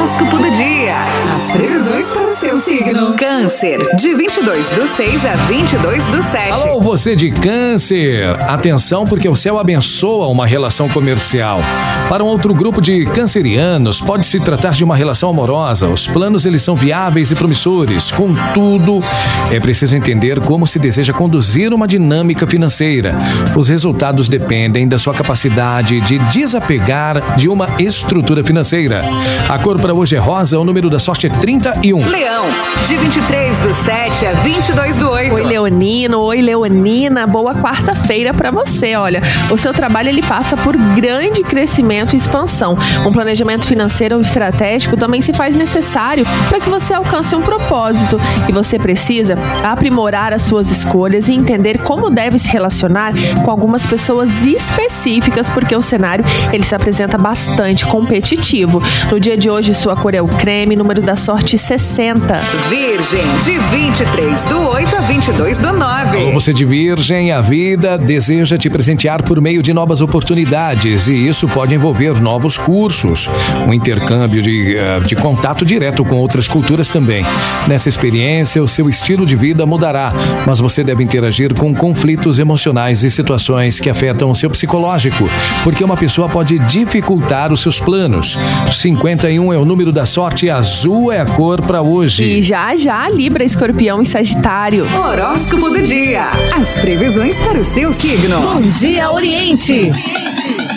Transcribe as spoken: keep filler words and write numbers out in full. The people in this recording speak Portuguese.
Horóscopo do dia. As previsões para o seu signo. Câncer, de vinte e dois do seis a vinte e dois do sete. Alô, você de Câncer. Atenção, porque o céu abençoa uma relação comercial. Para um outro grupo de cancerianos, pode se tratar de uma relação amorosa. Os planos, eles são viáveis e promissores. Contudo, é preciso entender como se deseja conduzir uma dinâmica financeira. Os resultados dependem da sua capacidade de desapegar de uma estrutura financeira. A cor para hoje é rosa, o número da sorte é trinta e um. Leão, de vinte e três do sete a vinte e dois do oito. Oi, leonino, oi, leonina, boa quarta-feira para você. Olha, o seu trabalho ele passa por grande crescimento e expansão. Um planejamento financeiro ou estratégico também se faz necessário para que você alcance um propósito. E você precisa aprimorar as suas escolhas e entender como deve se relacionar com algumas pessoas específicas, porque o cenário ele se apresenta bastante competitivo. No dia de hoje, sua cor é o creme, número da sorte sessenta. Virgem, de vinte e três do oito a vinte e dois do nove. Alô, você de Virgem, a vida deseja te presentear por meio de novas oportunidades e isso pode envolver novos cursos, um intercâmbio de, de contato direto com outras culturas também. Nessa experiência, o seu estilo de vida mudará, mas você deve interagir com conflitos emocionais e situações que afetam o seu psicológico, porque uma pessoa pode dificultar os seus planos. cinquenta e um é o número da sorte, azul é a cor para hoje. E já já, Libra, Escorpião e Sagitário. Horóscopo do dia. As previsões para o seu signo. Bom dia, Oriente.